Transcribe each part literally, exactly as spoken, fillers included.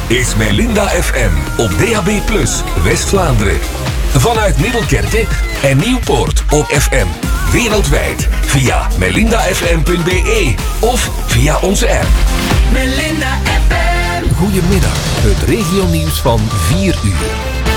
is Melinda F M op D A B plus, West-Vlaanderen. Vanuit Middelkerke en Nieuwpoort op F M. Wereldwijd via melinda f m punt b e of via onze app. Melinda F M. Goedemiddag, het regionieuws van vier uur.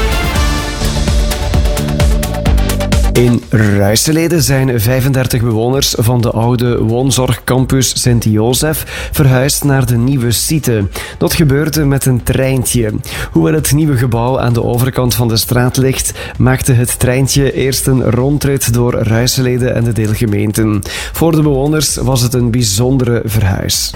In Ruiselede zijn vijfendertig bewoners van de oude woonzorgcampus Sint-Jozef verhuisd naar de nieuwe site. Dat gebeurde met een treintje. Hoewel het nieuwe gebouw aan de overkant van de straat ligt, maakte het treintje eerst een rondrit door Ruiselede en de deelgemeenten. Voor de bewoners was het een bijzondere verhuis.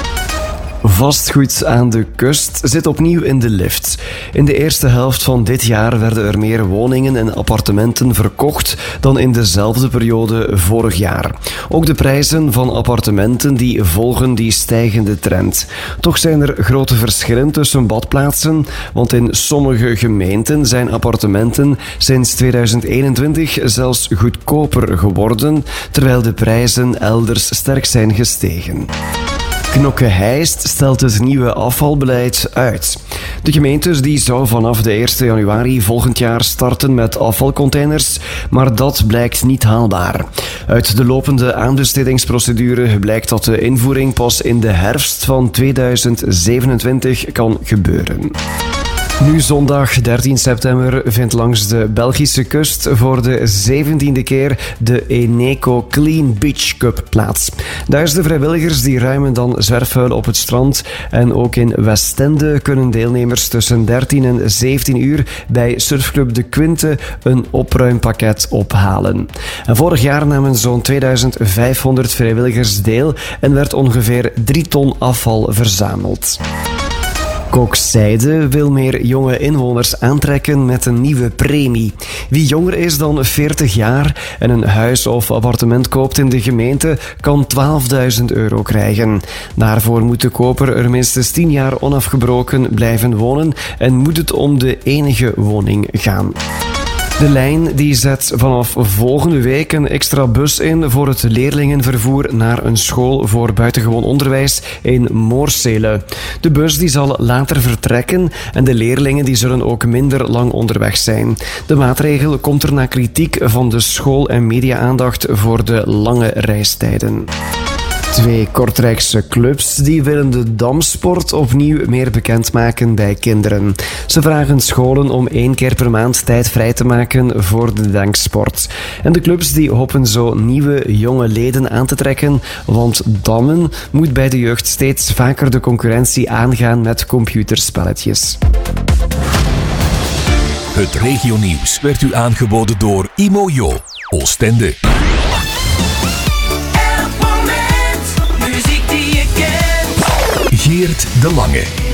Vastgoed aan de kust zit opnieuw in de lift. In de eerste helft van dit jaar werden er meer woningen en appartementen verkocht dan in dezelfde periode vorig jaar. Ook de prijzen van appartementen die volgen die stijgende trend. Toch zijn er grote verschillen tussen badplaatsen, want in sommige gemeenten zijn appartementen sinds tweeduizend eenentwintig zelfs goedkoper geworden, terwijl de prijzen elders sterk zijn gestegen. Knokke-Heist stelt het nieuwe afvalbeleid uit. De gemeente die zou vanaf de eerste januari volgend jaar starten met afvalcontainers, maar dat blijkt niet haalbaar. Uit de lopende aanbestedingsprocedure blijkt dat de invoering pas in de herfst van tweeduizend zevenentwintig kan gebeuren. Nu zondag dertien september vindt langs de Belgische kust voor de zeventiende keer de Eneco Clean Beach Cup plaats. Duizenden vrijwilligers die ruimen dan zwerfvuil op het strand en ook in Westende kunnen deelnemers tussen dertien en zeventien uur bij surfclub De Quinte een opruimpakket ophalen. En vorig jaar namen zo'n tweeduizend vijfhonderd vrijwilligers deel en werd ongeveer drie ton afval verzameld. Kokzijde wil meer jonge inwoners aantrekken met een nieuwe premie. Wie jonger is dan veertig jaar en een huis of appartement koopt in de gemeente, kan twaalfduizend euro krijgen. Daarvoor moet de koper er minstens tien jaar onafgebroken blijven wonen en moet het om de enige woning gaan. De lijn die zet vanaf volgende week een extra bus in voor het leerlingenvervoer naar een school voor buitengewoon onderwijs in Moorsele. De bus die zal later vertrekken en de leerlingen die zullen ook minder lang onderweg zijn. De maatregel komt er na kritiek van de school en media-aandacht voor de lange reistijden. Twee Kortrijkse clubs die willen de damsport opnieuw meer bekendmaken bij kinderen. Ze vragen scholen om één keer per maand tijd vrij te maken voor de denksport. En de clubs die hopen zo nieuwe jonge leden aan te trekken, want dammen moet bij de jeugd steeds vaker de concurrentie aangaan met computerspelletjes. Het regionieuws werd u aangeboden door Imojo, Oostende. Geert De Lange.